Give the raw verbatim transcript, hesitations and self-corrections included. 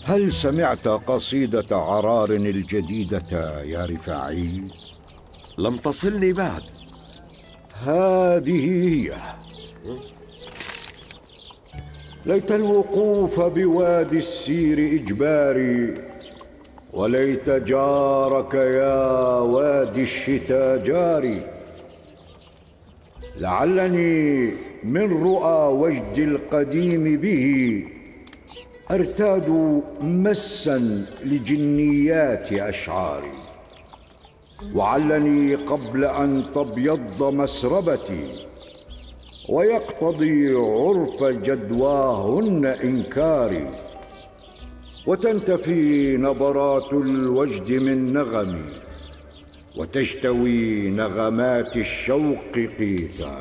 هل سمعت قصيدة عرار الجديدة يا رفاعي؟ لم تصلني بعد. هذه هي: ليت الوقوف بوادي السير إجباري، وليت جارك يا وادي الشتاء جاري. لعلني من رؤى وجد القديم به أرتاد مسا لجنيات أشعاري، وعلني قبل أن تبيض مسربتي ويقتضي عرف جدواهن إنكاري، وتنتفي نبرات الوجد من نغمي، وتجتوي نغمات الشوق قيثاري.